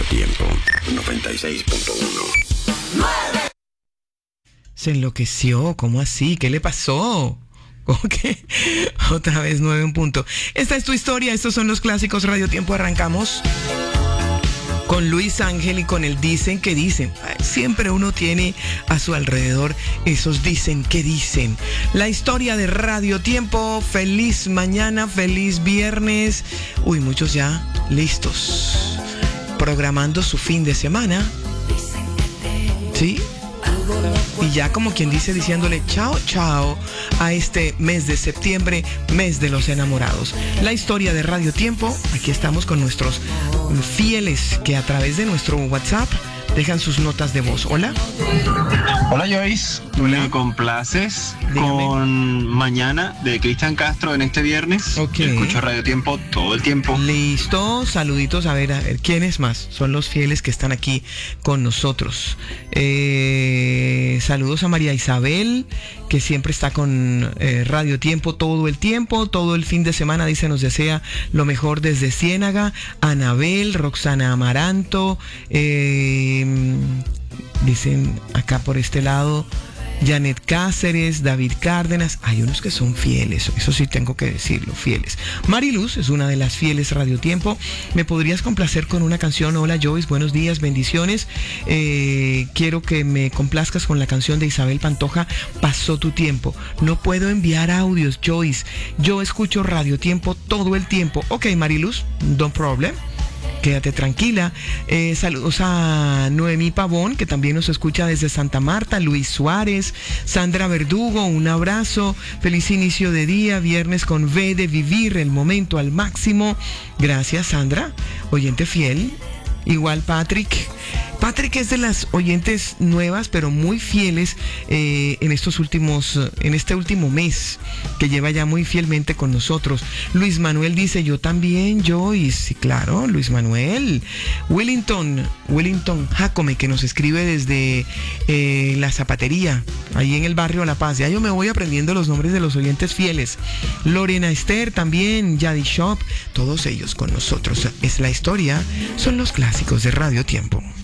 Tiempo 96.1. Se enloqueció, ¿cómo así? ¿Qué le pasó? ¿Cómo que? Otra vez 9 en punto. Esta es tu historia, estos son los clásicos Radio Tiempo. Arrancamos con Luis Ángel y con el dicen que dicen. Siempre uno tiene a su alrededor esos dicen que dicen. La historia de Radio Tiempo. Feliz mañana, feliz viernes. Uy, muchos ya listos, programando su fin de semana. ¿Sí? Y ya como quien dice, diciéndole chao, chao a este mes de septiembre, mes de los enamorados. La historia de Radio Tiempo. Aquí estamos con nuestros fieles que a través de nuestro WhatsApp dejan sus notas de voz. Hola. Hola Joyce. Hola. Me complaces. Dígame. Con Mañana de Cristian Castro en este viernes. Ok. Escucho Radio Tiempo todo el tiempo. Listo, saluditos, a ver, ¿quiénes más? Son los fieles que están aquí con nosotros. Saludos a María Isabel, que siempre está con Radio Tiempo todo el fin de semana, dice, nos desea lo mejor desde Ciénaga. Anabel, Roxana Amaranto, dicen acá por este lado, Janet Cáceres, David Cárdenas. Hay unos que son fieles, eso sí tengo que decirlo, fieles. Mariluz es una de las fieles Radio Tiempo. ¿Me podrías complacer con una canción? Hola Joyce, buenos días, bendiciones. Quiero que me complazcas con la canción de Isabel Pantoja, Pasó tu tiempo. No puedo enviar audios, Joyce. Yo escucho Radio Tiempo todo el tiempo. Ok, Mariluz, no problem. Quédate tranquila. Saludos a Noemí Pavón, que también nos escucha desde Santa Marta. Luis Suárez, Sandra Verdugo, un abrazo. Feliz inicio de día, viernes con V de vivir el momento al máximo. Gracias, Sandra, oyente fiel. Igual Patrick es de las oyentes nuevas, pero muy fieles en este último mes, que lleva ya muy fielmente con nosotros. Luis Manuel dice, yo también, Joyce. Sí, claro, Luis Manuel. Wellington Jacome, que nos escribe desde la zapatería, ahí en el barrio La Paz. Ya yo me voy aprendiendo los nombres de los oyentes fieles. Lorena Esther también, Yadi Shop, todos ellos con nosotros. Es la historia, son los clásicos de Radio Tiempo.